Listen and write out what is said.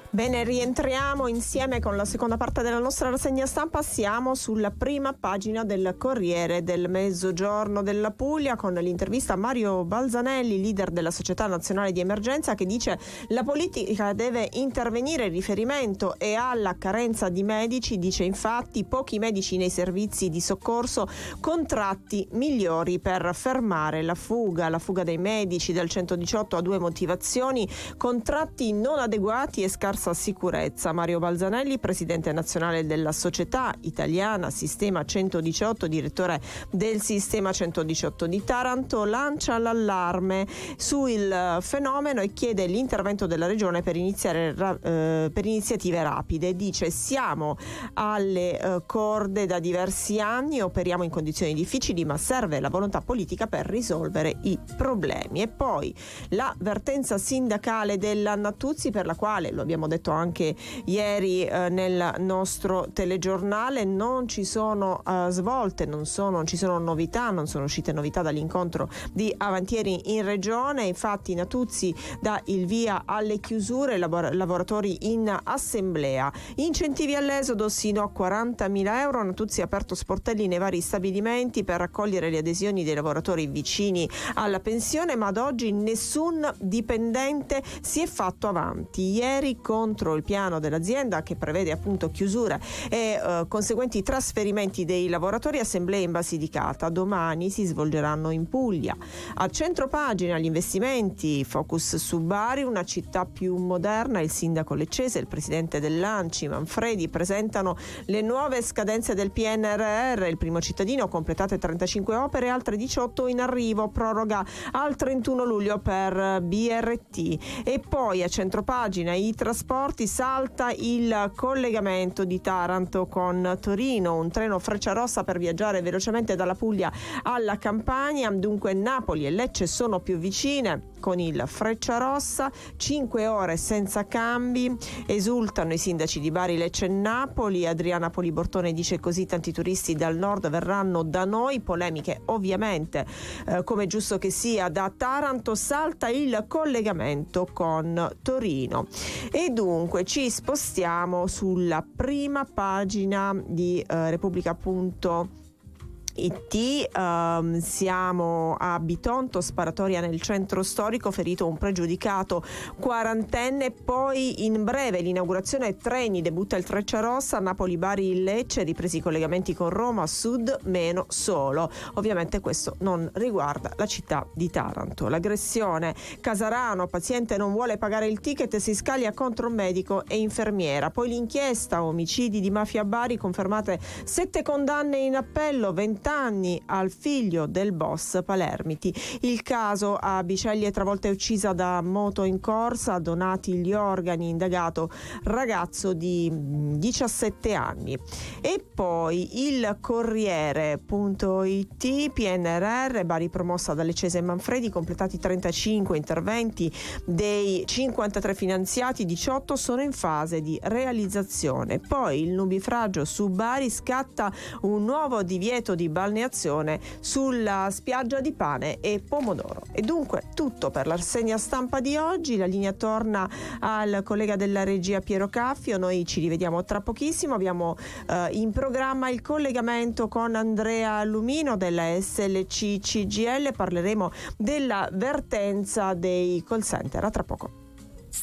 Bene, rientriamo insieme con la seconda parte della nostra rassegna stampa. Siamo sulla prima pagina del Corriere del Mezzogiorno della Puglia con l'intervista a Mario Balzanelli, leader della Società Nazionale di Emergenza, che dice: la politica deve intervenire in riferimento e alla carenza di medici. Dice infatti: pochi medici nei servizi di soccorso, contratti migliori per fermare la fuga dei medici del 118 ha due motivazioni: contratti non adeguati e scarsa sicurezza. Mario Balzanelli, presidente nazionale della Società Italiana Sistema 118, direttore del Sistema 118 di Taranto, lancia l'allarme sul fenomeno e chiede l'intervento della regione per iniziative rapide. Dice: siamo alle corde da diversi anni, operiamo in condizioni difficili, ma serve la volontà politica per risolvere i problemi. E poi l'avvertenza sindacale della Natuzzi, per la quale, lo abbiamo detto anche ieri nel nostro telegiornale, non ci sono svolte, non ci sono novità, non sono uscite novità dall'incontro di avantieri in regione. Infatti Natuzzi dà il via alle chiusure, lavoratori in assemblea. Incentivi all'esodo sino a 40.000 euro. Natuzzi ha aperto sportelli nei vari stabilimenti per raccogliere le adesioni dei lavoratori vicini alla pensione, ma ad oggi nessun dipendente si è fatto avanti. Ieri, contro il piano dell'azienda che prevede appunto chiusure e conseguenti trasferimenti dei lavoratori, assemblee in Basilicata. Domani si svolgeranno in Puglia. A centropagina gli investimenti, focus su Bari, una città più moderna. Il sindaco leccese e il presidente dell'ANCI Manfredi presentano le nuove scadenze del PNRR. Il primo cittadino, completate 35 opere, altre 18 in arrivo, proroga al 31 luglio per BRT. E poi a centropagina i trasporti, salta il collegamento di Taranto con Torino, un treno Frecciarossa per viaggiare velocemente dalla Puglia alla Campania. Dunque Napoli e Lecce sono più vicine con il Frecciarossa, 5 ore senza cambi. Esultano i sindaci di Bari, Lecce e Napoli. Adriana Polibortone dice: così tanti turisti dal nord verranno da noi. Polemiche ovviamente, come giusto che sia, da Taranto. Salta il collegamento con Torino. E dunque ci spostiamo sulla prima pagina di Repubblica.it. Siamo a Bitonto, sparatoria nel centro storico, ferito un pregiudicato quarantenne. Poi in breve l'inaugurazione treni, debutta il Frecciarossa, Napoli-Bari-Lecce, ripresi i collegamenti con Roma, sud meno solo. Ovviamente questo non riguarda la città di Taranto. L'aggressione, Casarano, paziente non vuole pagare il ticket e si scaglia contro medico e infermiera. Poi l'inchiesta, omicidi di mafia a Bari, confermate 7 condanne in appello, 20 anni al figlio del boss Palermiti. Il caso a Biceglie, travolta e uccisa da moto in corsa, donati gli organi, indagato ragazzo di 17 anni. E poi il Corriere.it, PNRR, Bari promossa da Leccese e Manfredi, completati 35 interventi dei 53 finanziati, 18 sono in fase di realizzazione. Poi il nubifragio su Bari, scatta un nuovo divieto di balneazione sulla spiaggia di Pane e Pomodoro. E dunque tutto per la rassegna stampa di oggi. La linea torna al collega della regia Piero Caffio. Noi ci rivediamo tra pochissimo. Abbiamo in programma il collegamento con Andrea Lumino della SLC CGIL. Parleremo della vertenza dei call center. A tra poco.